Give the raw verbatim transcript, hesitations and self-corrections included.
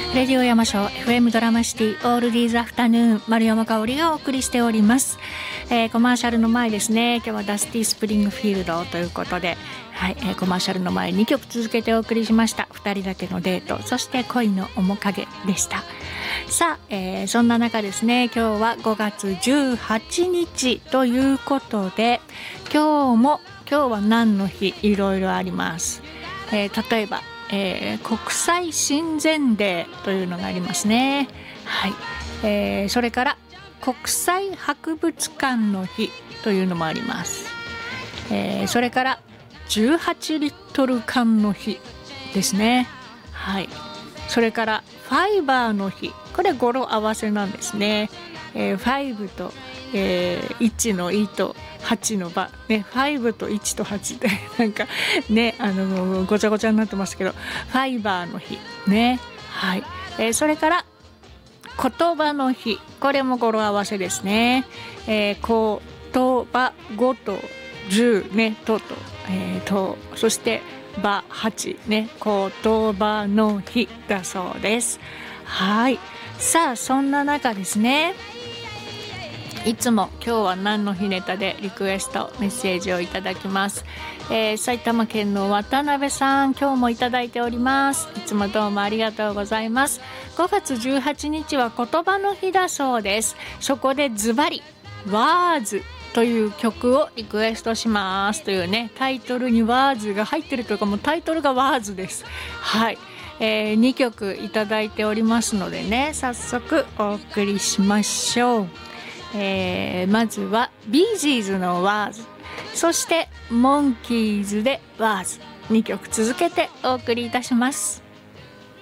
レディオ山椒 エフエム ドラマシティオールディーズアフタヌーン、丸山香織がお送りしております。えー、コマーシャルの前ですね、今日はダスティスプリングフィールドということで、はい、えー、コマーシャルの前にきょく続けてお送りしました。ふたりだけのデート、そして恋の面影でした。さあ、えー、そんな中ですね、今日はごがつじゅうはちにちということで、今日も今日は何の日、いろいろあります。えー、例えば、えー、国際親善デーというのがありますね。はい、えー、それから国際博物館の日というのもあります。えー、それからじゅうはちリットル缶の日ですね。はい、それからファイバーの日、これ語呂合わせなんですね。えー、ファイブと、えー、いちのいとはちのば、ね、ファイブといちとはちでなんかね、あのごちゃごちゃになってますけど、ファイバーの日ね。はい、えー、それから言葉の日、これも語呂合わせですね。えー、言葉ごとじゅうね、とと、えー、とそしてばはちね、言葉の日だそうです。はい、さあそんな中ですね、いつも今日は何の日ネタでリクエストメッセージをいただきます。えー、埼玉県の渡辺さん、今日もいただいております。いつもどうもありがとうございます。ごがつじゅうはちにちは言葉の日だそうです。そこでズバリワーズという曲をリクエストしますというね、タイトルにワーズが入ってるというか、もうタイトルがワーズです。はい、えー、にきょくいただいておりますのでね、早速お送りしましょう。えー、まずはビージーズのワーズ、そしてモンキーズでワーズ、にきょく続けてお送りいたします。